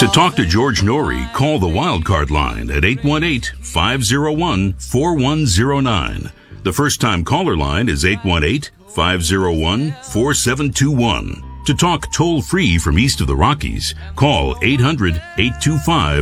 To talk to George Norrie, call the Wildcard line at 818-501-4109. The first-time caller line is 818-501-4721. To talk toll-free from east of the Rockies, call 800-825